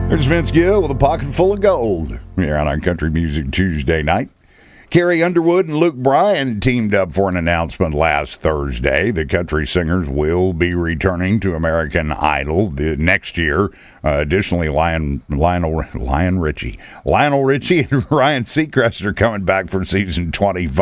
There's Vince Gill with a pocket full of gold here on Country Music Tuesday night. Carrie Underwood and Luke Bryan teamed up for an announcement last Thursday. The country singers will be returning to American Idol next year. Additionally, Lionel Richie and Ryan Seacrest are coming back for season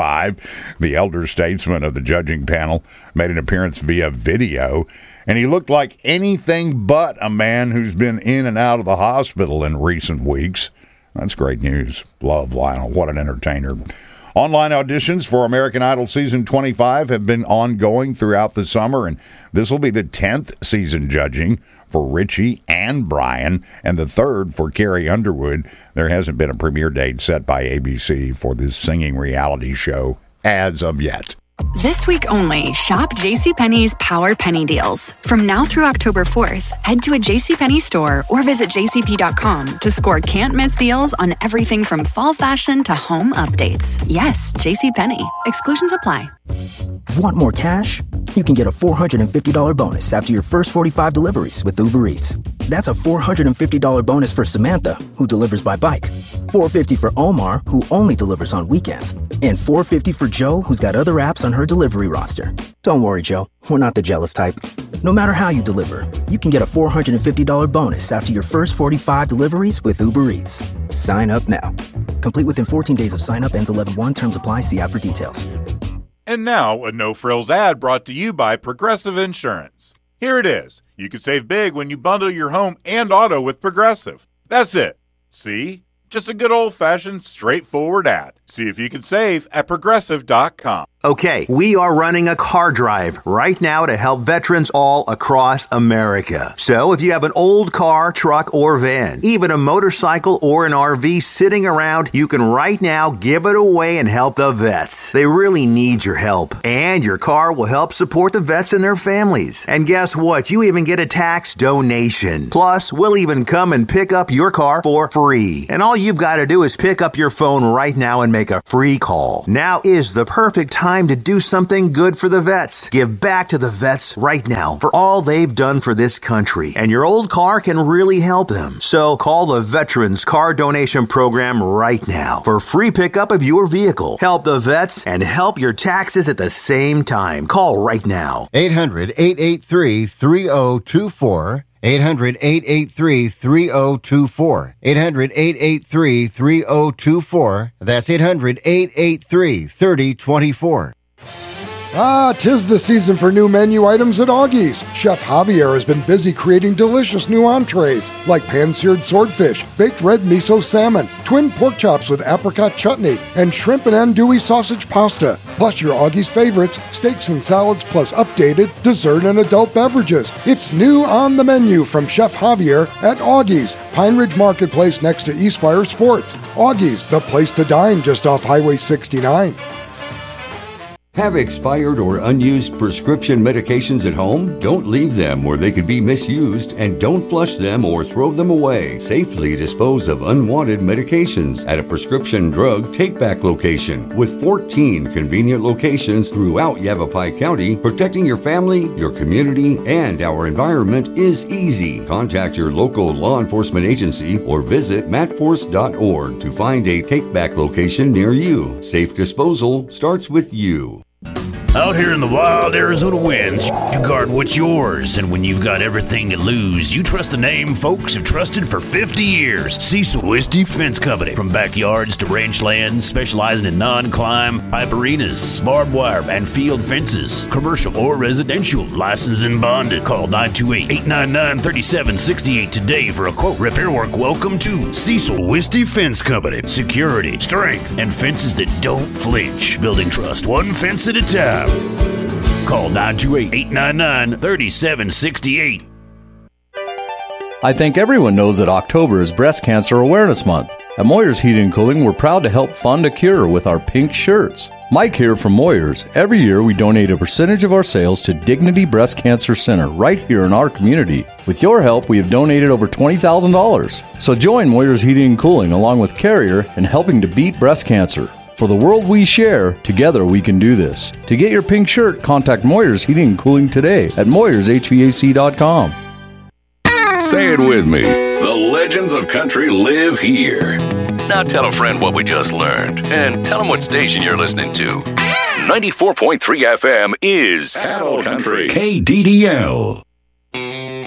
25. The elder statesman of the judging panel made an appearance via video, and he looked like anything but a man who's been in and out of the hospital in recent weeks. That's great news. Love Lionel. What an entertainer. Online auditions for American Idol Season 25 have been ongoing throughout the summer, and this will be the 10th season judging for Richie and Bryan, and the 3rd for Carrie Underwood. There hasn't been a premiere date set by ABC for this singing reality show as of yet. This week only, shop JCPenney's Power Penny Deals. From now through October 4th, head to a JCPenney store or visit jcp.com to score can't-miss deals on everything from fall fashion to home updates. Yes, JCPenney. Exclusions apply. Want more cash? You can get a $450 bonus after your first 45 deliveries with Uber Eats. That's a $450 bonus for Samantha, who delivers by bike, $450 for Omar, who only delivers on weekends, and $450 for Joe, who's got other apps on her delivery roster. Don't worry, Joe. We're not the jealous type. No matter how you deliver, you can get a $450 bonus after your first 45 deliveries with Uber Eats. Sign up now. Complete within 14 days of sign up. Ends 11/1. Terms apply. See app for details. And now, a no-frills ad brought to you by Progressive Insurance. Here it is. You can save big when you bundle your home and auto with Progressive. That's it. See? Just a good old-fashioned, straightforward ad. See if you can save at Progressive.com. Okay, we are running a car drive right now to help veterans all across America. So if you have an old car, truck, or van, even a motorcycle or an RV sitting around, you can right now give it away and help the vets. They really need your help. And your car will help support the vets and their families. And guess what? You even get a tax donation. Plus, we'll even come and pick up your car for free. And all you've got to do is pick up your phone right now and make a free call. Now is the perfect time to do something good for the vets. Give back to the vets right now for all they've done for this country. And your old car can really help them. So call the Veterans Car Donation Program right now for free pickup of your vehicle. Help the vets and help your taxes at the same time. Call right now. 800-883-3024. 800-883-3024. 800-883-3024. That's 800-883-3024. 'Tis the season for new menu items at Augie's. Chef Javier has been busy creating delicious new entrees like pan-seared swordfish, baked red miso salmon, twin pork chops with apricot chutney, and shrimp and andouille sausage pasta. Plus your Augie's favorites, steaks and salads, plus updated dessert and adult beverages. It's new on the menu from Chef Javier at Augie's, Pine Ridge Marketplace next to Eastspire Sports. Augie's, the place to dine just off Highway 69. Have expired or unused prescription medications at home? Don't leave them where they could be misused, and don't flush them or throw them away. Safely dispose of unwanted medications at a prescription drug take-back location. With 14 convenient locations throughout Yavapai County, protecting your family, your community, and our environment is easy. Contact your local law enforcement agency or visit matforce.org to find a take-back location near you. Safe disposal starts with you. Out here in the wild Arizona winds, you guard what's yours, and when you've got everything to lose, you trust the name folks have trusted for 50 years. Cecil Wisty Fence Company. From backyards to ranch lands, specializing in non-climb, pipe arenas, barbed wire, and field fences. Commercial or residential, licensed and bonded. Call 928-899-3768 today for a quote. Repair work. Welcome to Cecil Wisty Fence Company. Security, strength, and fences that don't flinch. Building trust one fence at a time. Call 928-899-3768. I think everyone knows that October is Breast Cancer Awareness Month. At Moyer's Heating and Cooling, we're proud to help fund a cure with our pink shirts. Mike here from Moyer's. Every year, we donate a percentage of our sales to Dignity Breast Cancer Center right here in our community. With your help, we have donated over $20,000. So join Moyer's Heating and Cooling along with Carrier in helping to beat breast cancer. For the world we share, together we can do this. To get your pink shirt, contact Moyer's Heating and Cooling today at moyershvac.com. Say it with me. The legends of country live here. Now tell a friend what we just learned, and tell them what station you're listening to. 94.3 FM is Cattle Country. KDDL.